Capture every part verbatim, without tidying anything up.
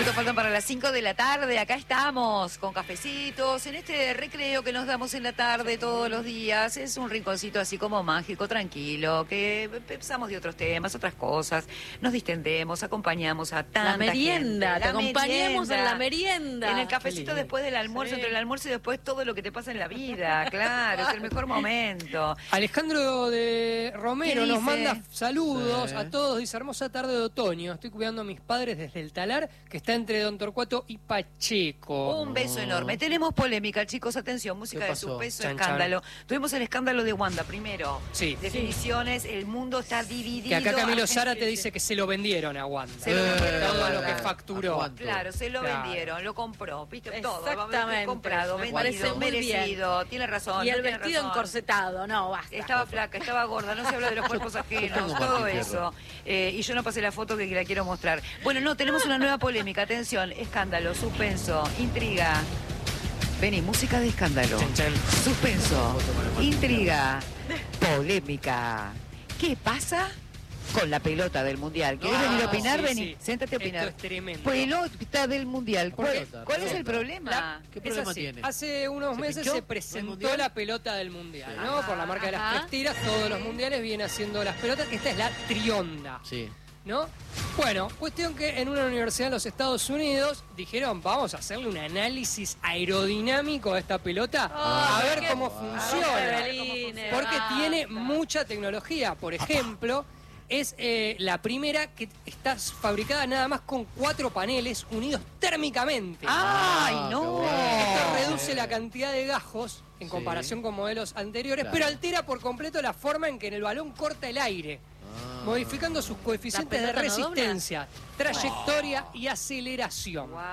minutos faltan para las cinco de la tarde. Acá estamos con cafecitos en este recreo que nos damos en la tarde todos los días. Es un rinconcito así como mágico, tranquilo, que pensamos de otros temas, otras cosas. Nos distendemos, acompañamos a tanta La merienda, gente. te La acompañamos merienda. en la merienda. En el cafecito después del almuerzo, sí. Entre el almuerzo y después todo lo que te pasa en la vida. Claro, es el mejor momento. Alejandro de Romero nos manda saludos sí. a todos. Dice, hermosa tarde de otoño. Estoy cuidando a mis padres desde el Talar, que está entre Don Torcuato y Pacheco. Un beso enorme. Tenemos polémica, chicos. Atención, música de suspenso, Chan, escándalo. chan. Tuvimos el escándalo de Wanda primero. Sí. Definiciones, el mundo está dividido. Que acá Camilo Sara te sí, dice sí. que se lo vendieron a Wanda. Se lo vendieron Todo a lo Wanda. que facturó. Claro, se lo Claro. vendieron, lo compró, viste, todo. Exactamente. Comprado, Me parece vendido, muy merecido. Tiene razón. Y no el tiene vestido razón. encorsetado, no, basta. Estaba flaca, estaba gorda, no se habla de los cuerpos ajenos, todo eso. Eh, y yo no pasé la foto que la quiero mostrar. Bueno, no, tenemos una nueva polémica. Atención, escándalo, suspenso, intriga. Vení, música de escándalo. Chan, chan. Suspenso, intriga, polémica. ¿Qué pasa con la pelota del Mundial? ¿Querés Ah, venir a opinar? sí, Vení, sí. siéntate a opinar. Esto es tremendo. Pelota del Mundial. ¿Por ¿Cuál, qué? cuál es el Pelota. problema? ¿Qué Es problema así. tiene? Hace unos ¿Se meses pinchó se el presentó mundial? la pelota del mundial, Sí. ¿no? Por la marca de las Ajá. tres tiras, todos los mundiales vienen haciendo las pelotas, que esta es la trionda, Sí. ¿no? Bueno, cuestión que en una universidad en los Estados Unidos dijeron, vamos a hacerle un análisis aerodinámico a esta pelota, Ah, a ver qué- cómo Ah, funciona. Belines, Porque basta. tiene mucha tecnología. Por ejemplo, es eh, la primera que está fabricada nada más con cuatro paneles unidos térmicamente. ¡Ay, Ah, no! qué bueno. Esto Sí. reduce la cantidad de gajos en Sí. comparación con modelos anteriores, Claro. pero altera por completo la forma en que en el balón corta el aire, Ah. modificando sus coeficientes de ¿La pelota no resistencia, trayectoria y aceleración. Wow.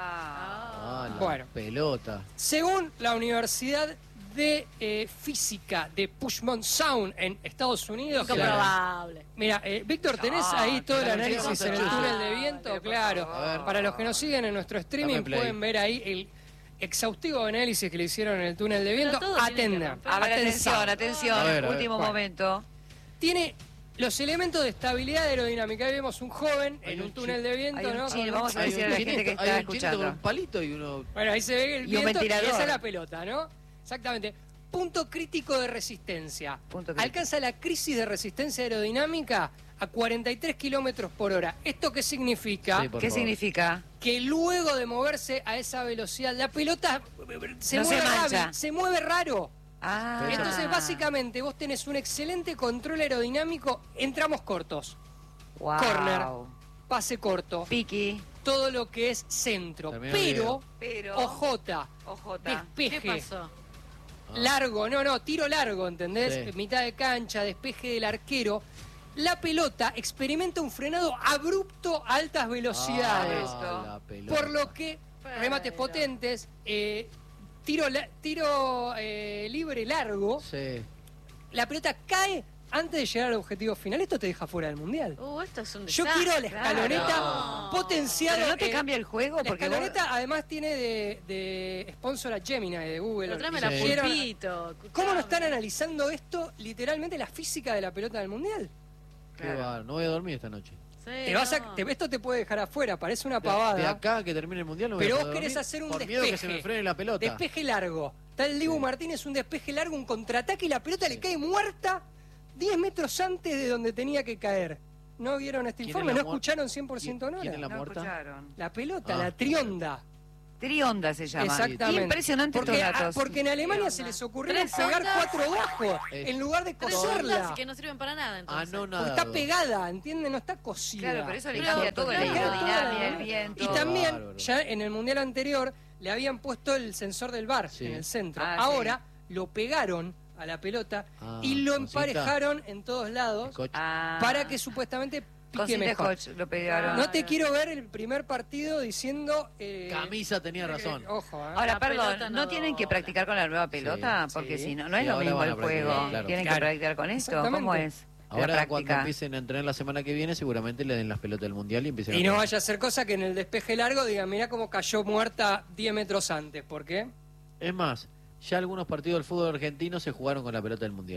Ah, la Bueno. pelota. Según la Universidad de eh, Física de Pushmont Sound en Estados Unidos, que la- Incomprobable. Mira, eh, Víctor, ¿tenés Ah, ahí todo el claro, análisis sí, en el sí. túnel de Ah, viento? pero por Claro. favor. A ver. Para los que nos siguen en nuestro streaming Dame play. pueden ver ahí el exhaustivo análisis que le hicieron en el túnel de viento. todo tiene que Atendan. romper. A ver, atención, atención. atención. A ver, a ver, Último bueno. momento. Tiene los elementos de estabilidad aerodinámica. Ahí vemos un joven Hay en un un túnel chi- de viento, hay un ¿no? chino, Con- vamos a Hay decir un a la gente chinito- que está hay un chinito escuchando. con un palito y uno... Bueno, ahí se ve el Y un viento y ventilador. esa es la pelota, ¿no? Exactamente. Punto crítico de resistencia. Punto crítico. Alcanza la crisis de resistencia aerodinámica a cuarenta y tres kilómetros por hora. ¿Esto qué significa? Sí, por ¿Qué favor. significa? Que luego de moverse a esa velocidad, la pelota se, No se mueve, mancha. rápido, se mueve raro. Ah. Entonces, básicamente, vos tenés un excelente control aerodinámico en tramos cortos. Wow. corner. Pase corto, Piki. todo lo que es centro. Termina el Pero, video. Pero. ojota, Ojota. despeje. ¿Qué pasó? Ah. Largo, no, no, tiro largo, ¿entendés? Sí. Mitad de cancha, despeje del arquero. La pelota experimenta un frenado abrupto a altas velocidades. Ah, la pelota. Por lo que remates Pero- potentes, eh, tiro, la- tiro eh, libre largo, Sí. la pelota cae antes de llegar al objetivo final. Esto te deja fuera del mundial. Uh, esto es un Yo desastre. quiero la escaloneta Claro. potenciada. Pero no te eh, cambia el juego La porque escaloneta además tiene de, de sponsor a Gemini de Google. Pero tráeme Y la Sí. hicieron- pulpito. ¿Cómo no están escuchame. analizando esto, literalmente la física de la pelota del mundial? Qué Claro. bar- No voy a dormir esta noche. Sí, Te vas a- no. te- esto te puede dejar afuera, parece una De, pavada. de acá que termine el mundial no voy Pero a vos poder querés dormir hacer un por miedo que se despeje. me frene la pelota. Despeje largo. Está el Dibu Sí. Martínez, un despeje largo, un contraataque y la pelota le cae muerta diez metros antes de donde tenía que caer. ¿No vieron este ¿Quién informe? es la ¿No muer- escucharon cien por ciento ¿Quién- quién es Nora? la no muerta? escucharon. La pelota, Ah. la trionda. Trionda se llama. Exactamente. Impresionante Porque, estos ah, datos. porque en Alemania Trionda. se les ocurrió Tres pegar ondas. cuatro bajos Es- en lugar de Tres coserla. ondas que no sirven para nada, Ah, entonces. no, Porque nada. está dudo. pegada, ¿entienden? No está cosida. Claro, pero eso le Pero- cambia todo la pero- aerodinámica, el viento. Y también, Bárbaro. ya en el mundial anterior, le habían puesto el sensor del V A R Sí. en el centro. Ah, Ahora lo pegaron a la pelota Ah, y lo cosita. emparejaron en todos lados Scotch. Ah. para que supuestamente pique Cosita mejor. Scotch lo pegaron. No te quiero ver el primer partido diciendo... eh, Camisa tenía razón. eh, ojo, ¿eh? Ahora, La perdón, pelota ¿no no tienen que dobla. practicar con la nueva pelota? Sí, Porque sí. si no, no es Sí, lo ahora mismo van el a practicar, juego. claro. Tienen Claro. que practicar con esto. ¿Cómo Exactamente. es? la Ahora cuando práctica. empiecen a entrenar la semana que viene seguramente le den las pelotas del mundial y empiecen Y a no jugar. vaya a ser cosa que en el despeje largo digan, mirá cómo cayó muerta diez metros antes. ¿Por qué? Es más, ya algunos partidos del fútbol argentino se jugaron con la pelota del mundial.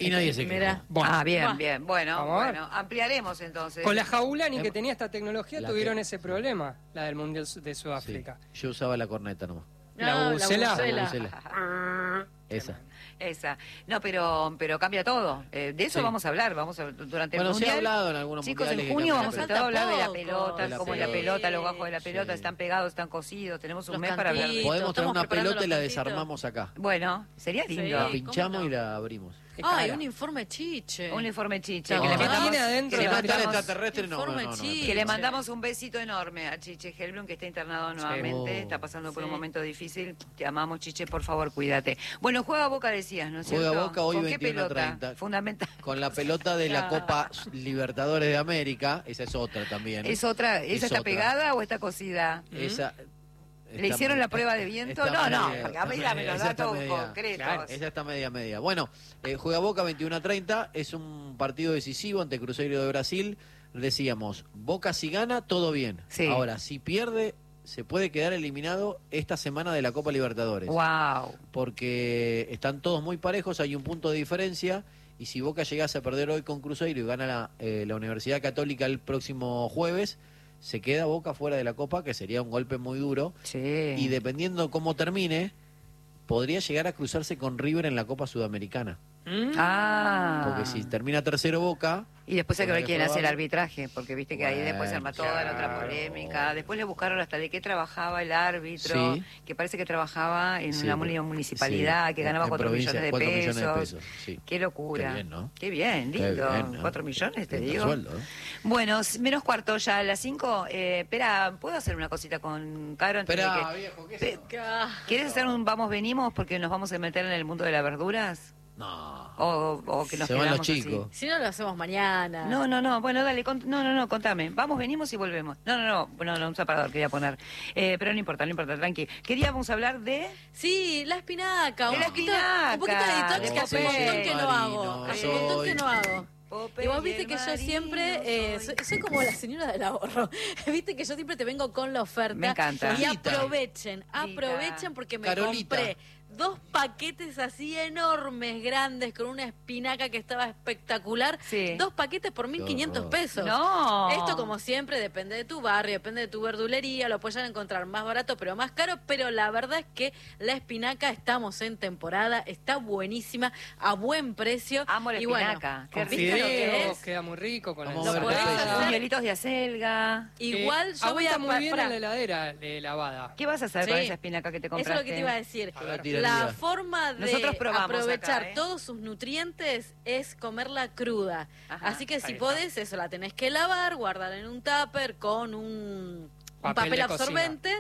Y nadie se quejó. Mira. Bueno, ah, bien, Buah. bien. Bueno, Vamos a ver. bueno, ampliaremos entonces. con la Jaulani que Em- tenía esta tecnología la tuvieron que- ese problema, la del Mundial de Sí, Sudáfrica. yo usaba la corneta nomás. La No, bucela. bucela. La bucela. Esa. Esa. No, pero pero cambia todo. Eh, de eso Sí. vamos a hablar. Vamos a, durante Bueno, el se ha mundial. hablado en algunos Chicos, mundiales en que junio cambia vamos la a pelota. estar a hablar de la Poco. pelota, De la como la pelota. pelota, los gajos de la pelota Sí. están pegados, están cosidos. Tenemos un Los mes para hablar de cantitos. Podemos traer estamos una preparando pelota y la los cantitos. desarmamos acá. Bueno, sería Sí. lindo. La ¿cómo pinchamos no? y la abrimos. Qué Ay, cara. un informe chiche. Un informe chiche. No. Que le ¿Qué mandamos, tiene adentro que le la Si no está el mandamos- extraterrestre, no, no, Informe no, no. chiche. que le mandamos un besito enorme a Chiche Helblum, que está internado nuevamente, Oh. está pasando por Sí. un momento difícil. Te amamos, Chiche, por favor, cuídate. Bueno, juega Boca, decías, ¿no es Juega cierto? Boca hoy ¿Con qué veintiuno a pelota? treinta. Fundamental. Con la pelota de la Ah. Copa Libertadores de América, esa es otra también. ¿Es otra? ¿Esa Es está otra. pegada o está cosida? Esa, ¿Le está- hicieron la prueba de viento? está No, no, media- porque a mí está dame media- los esa está datos media- concretos. Claro, Esa está media media. Bueno, eh, juega Boca veintiuno a treinta, es un partido decisivo ante Cruzeiro de Brasil. Decíamos, Boca si gana, todo bien. Sí. Ahora, si pierde, se puede quedar eliminado esta semana de la Copa Libertadores. Wow. Porque están todos muy parejos, hay un punto de diferencia. Y si Boca llegase a perder hoy con Cruzeiro y gana la, eh, la Universidad Católica el próximo jueves, se queda Boca fuera de la Copa, que sería un golpe muy duro. Sí. Y dependiendo cómo termine, podría llegar a cruzarse con River en la Copa Sudamericana. ¿Mm? Ah. Porque si termina tercero Boca, Y después hay que ver Porque quién hace el probable- arbitraje, porque viste que ahí después se arma toda la otra Bueno, polémica. claro. Después le buscaron hasta de qué trabajaba el árbitro, Sí. que parece que trabajaba en Sí, una pero- muni- municipalidad, sí, que en- ganaba en cuatro provincia, millones de cuatro pesos. millones de pesos, sí. Qué locura. Qué bien, ¿no? Qué bien, Qué lindo. bien, ¿no? Cuatro millones, te Lindo digo. sueldo, ¿eh? Bueno, s- menos cuarto ya a las cinco. Eh, espera, ¿puedo hacer una cosita con Caro antes de Esperá, que... viejo, ¿qué es Pe- eso? ¿Quieres hacer un vamos, venimos? Porque nos vamos a meter en el mundo de las verduras. No. O, o que nos Se van los quedamos así. chicos. Si no, lo hacemos mañana. No, no, no, bueno, dale, cont- no, no, no, contame. Vamos, venimos y volvemos. No, no, no, no, no un separador quería poner. Eh, pero no importa, no importa, tranqui. Queríamos hablar de... Sí, la espinaca. De Un la poquito, espinaca, un poquito de detox de que hace un montón que no hago. Marino, Hace un montón que no hago. Popeye Y vos viste el que yo marino siempre, eh, soy. soy, soy como la señora del ahorro. Viste que yo siempre te vengo con la oferta. Me encanta. Y Carolita. aprovechen, aprovechen porque me Carolita. compré dos paquetes así enormes, grandes, con una espinaca que estaba espectacular. Sí. Dos paquetes por mil quinientos horror. pesos. No. Esto, como siempre, depende de tu barrio, depende de tu verdulería. Lo puedes encontrar más barato, pero más caro. Pero la verdad es que la espinaca, estamos en temporada, está buenísima, a buen precio. Amo la Y bueno, espinaca. Qué Con ¿viste lo que fideos, es? queda muy rico. Con Vamos la a ver Lo podés ensalada. hacer. Puñuelitos de acelga. Igual Eh, yo voy a... aguanta muy pa- bien pará. en la heladera eh, lavada. ¿Qué vas a hacer Sí. con esa espinaca que te Eso compraste? es lo que te iba a decir. A ver, La tiraría. forma de Nosotros probamos aprovechar acá, ¿eh? todos sus nutrientes es comerla cruda. Ajá. Así que si Ahí está. podés, eso la tenés que lavar, guardar en un tupper con un, un Papel papel, de absorbente.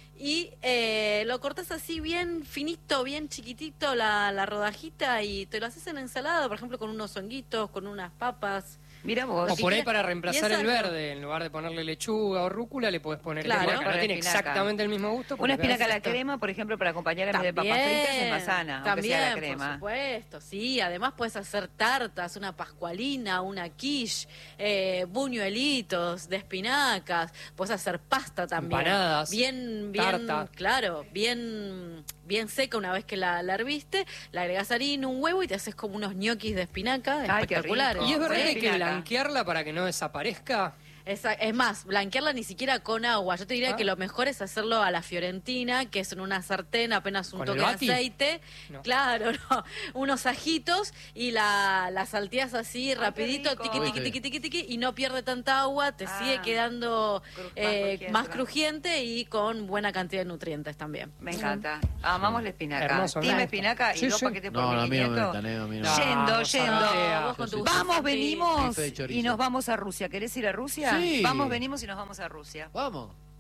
Y eh, lo cortás así bien finito, bien chiquitito la, la rodajita y te lo haces en ensalada, por ejemplo, con unos honguitos, con unas papas. Mira vos. O si por ahí querés- para reemplazar y el exacto. verde, en lugar de ponerle lechuga o rúcula, le podés poner Claro. espinaca. No Poner tiene espinaca. exactamente el mismo gusto. Una pero espinaca a la perfecto. crema, por ejemplo, para acompañar en vez de papas fritas es más sana, aunque también, sea la por crema. supuesto, sí. Además puedes hacer tartas, una pascualina, una quiche, eh, buñuelitos de espinacas. Puedes hacer pasta también. Empanadas, Bien, bien, tarta. claro, bien, bien seca una vez que la, la herviste. Le agregás harina, un huevo y te haces como unos ñoquis de espinaca Ay, qué espectaculares. rico. Y es verdad Sí, que hay que espinaca. blanquearla para que no desaparezca. Esa- es más, blanquearla ni siquiera con agua. Yo te diría Ah. que lo mejor es hacerlo a la fiorentina, que es en una sartén, apenas un ¿Con toque el de bati? aceite. No. Claro, no. Unos ajitos y la, la salteás así rapidito, rico. tiqui, Uy, tiqui, qué tiqui, tiqui, tiqui, y no pierde tanta agua, te Ah. sigue quedando Cru- más eh, crujiente. más crujiente y con buena cantidad de nutrientes también. Me encanta. Amamos la espinaca. Hermoso, Team ¿no? espinaca y Sí, dos sí. paquetes por No, no, a mí no me mil quinientos. metan, eh, a mí no. No, Yendo, vos yendo. sabés. vos con tu Vamos, gusto, venimos Bife de chorizo. y nos vamos a Rusia. ¿Querés ir a Rusia? Sí. Vamos, venimos y nos vamos a Rusia. Vamos.